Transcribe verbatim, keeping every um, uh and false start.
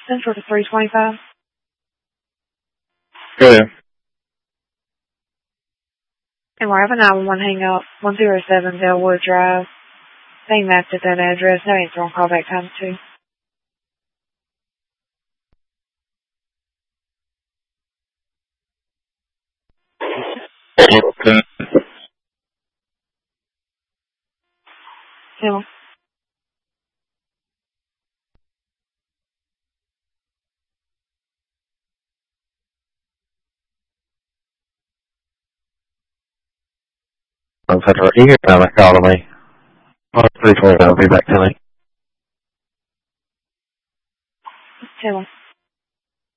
Central to three twenty-five. Go ahead. And we're having nine one one hang up, one oh seven Bellwood Drive. They mapped at that address. No answer on callback time two. Okay. Hello. I'm such a eager time I called me. Oh, three twenty, I'll be back to me. Hello.